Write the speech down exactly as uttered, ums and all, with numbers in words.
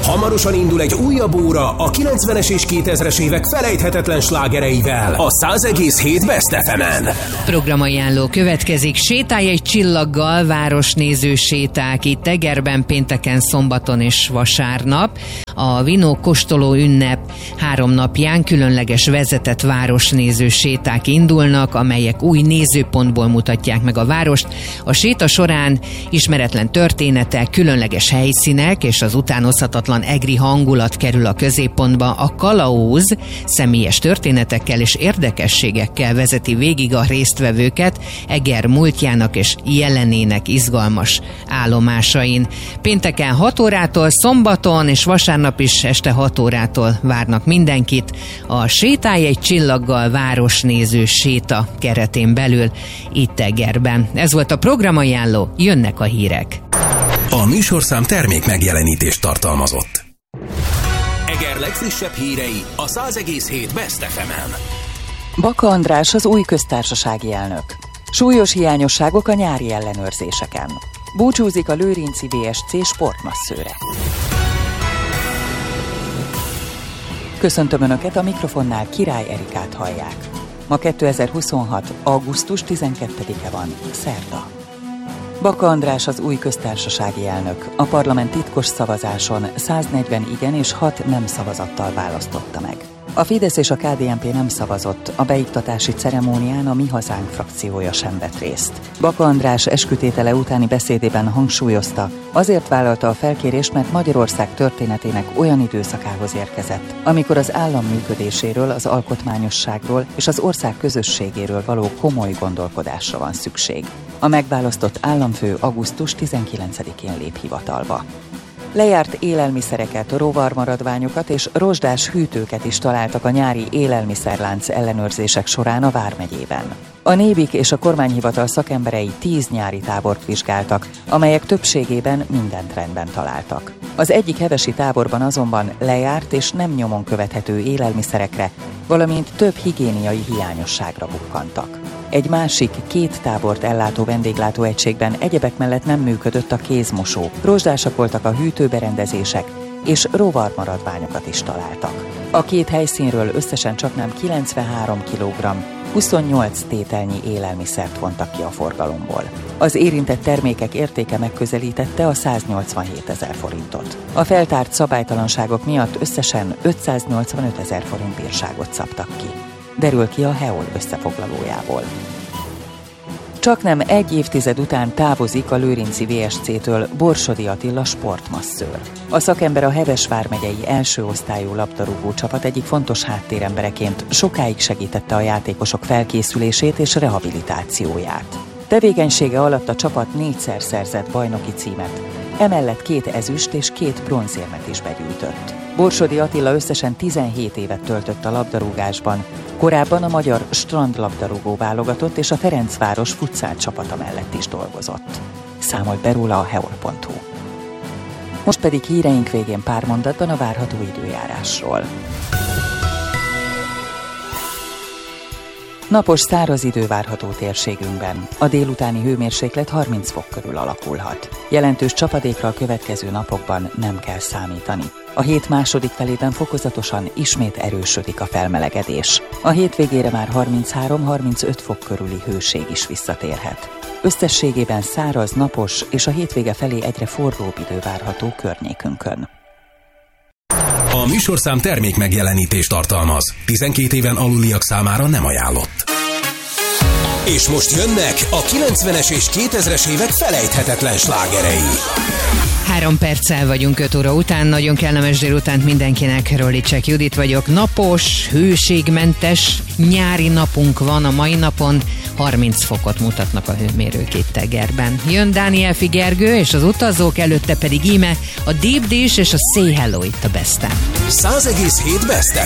Hamarosan indul egy újabb óra a kilencvenes és kétezres évek felejthetetlen slágereivel a száz egész hét Best ef emen. Programajánló következik. Sétálj egy csillaggal, városnéző séták itt Egerben pénteken, szombaton és vasárnap. A Vinó kóstoló ünnep három napján különleges vezetett városnéző séták indulnak, amelyek új nézőpontból mutatják meg a várost. A séta során ismeretlen történetek, különleges helyszínek és az utánozhatatlan egri hangulat kerül a középpontba. A kalauz személyes történetekkel és érdekességekkel vezeti végig a résztvevőket Eger múltjának és jelenének izgalmas állomásain. Pénteken hat órától, szombaton és vasárnap is este hat órától várnak mindenkit a Sétálj egy csillaggal városnéző séta keretén belül itt Egerben. Ez volt a programajánló, jönnek a hírek. A műsorszám termék megjelenítést tartalmazott. Eger legfrissebb hírei a száz egész hét Best ef emen. Baka András az új köztársasági elnök. Súlyos hiányosságok a nyári ellenőrzéseken. Búcsúzik a lőrinci vé es cé sportmasszőre. Köszöntöm Önöket, a mikrofonnál Király Erikát hallják. Ma kétezer-huszonhat. augusztus tizenkettedike van, szerda. Baka András az új köztársasági elnök. A parlament titkos szavazáson száznegyven igen és hat nem szavazattal választotta meg. A Fidesz és a ká dé en pé nem szavazott, a beiktatási ceremónián a Mi Hazánk frakciója sem vett részt. Baka András eskütétele utáni beszédében hangsúlyozta, azért vállalta a felkérést, mert Magyarország történetének olyan időszakához érkezett, amikor az állam működéséről, az alkotmányosságról és az ország közösségéről való komoly gondolkodásra van szükség. A megválasztott államfő augusztus tizenkilencedikén lép hivatalba. Lejárt élelmiszereket, rovarmaradványokat és rozsdás hűtőket is találtak a nyári élelmiszerlánc ellenőrzések során a Vármegyében. A Nébik és a kormányhivatal szakemberei tíz nyári tábort vizsgáltak, amelyek többségében mindent rendben találtak. Az egyik hevesi táborban azonban lejárt és nem nyomon követhető élelmiszerekre, valamint több higiéniai hiányosságra bukkantak. Egy másik, két tábort ellátó vendéglátóegységben egyebek mellett nem működött a kézmosó, rozsdásak voltak a hűtőberendezések, és rovarmaradványokat is találtak. A két helyszínről összesen csaknem kilencvenhárom kilogramm, huszonnyolc tételnyi élelmiszert vontak ki a forgalomból. Az érintett termékek értéke megközelítette a száznyolcvanhétezer forintot. A feltárt szabálytalanságok miatt összesen ötszáznyolcvanötezer forint bírságot szabtak ki. Derül ki a há e o el összefoglalójából. Csaknem egy évtized után távozik a lőrinci vé es cé-től Borsodi Attila sportmasszőr. A szakember a Heves vármegyei első osztályú labdarúgó csapat egyik fontos háttérembereként sokáig segítette a játékosok felkészülését és rehabilitációját. Tevékenysége alatt a csapat négyszer szerzett bajnoki címet, emellett két ezüst és két bronzérmet is begyűjtött. Borsodi Attila összesen tizenhét évet töltött a labdarúgásban, korábban a magyar strandlabdarúgó válogatott és a Ferencváros futszál csapata mellett is dolgozott. Számolt be róla a há e o el pont hu. Most pedig híreink végén pár mondatban a várható időjárásról. Napos, száraz idő várható térségünkben. A délutáni hőmérséklet harminc fok körül alakulhat. Jelentős csapadékra a következő napokban nem kell számítani. A hét második felében fokozatosan ismét erősödik a felmelegedés. A hétvégére már harminchárom-harmincöt fok körüli hőség is visszatérhet. Összességében száraz, napos és a hétvége felé egyre forróbb idő várható környékünkön. A műsorszám termék megjelenítést tartalmaz. tizenkét éven aluliak számára nem ajánlott. És most jönnek a kilencvenes és kétezres évek felejthetetlen slágerei. Három perccel vagyunk öt óra után, nagyon kellemes délutánt mindenkinek, Rollicsek Judit vagyok. Napos, hőségmentes, nyári napunk van a mai napon, harminc fokot mutatnak a hőmérők itt Egerben. Jön Dániel Figergő és az utazók, előtte pedig íme a Deep Dish és a Say Hello itt a Besten. száz egész hét Best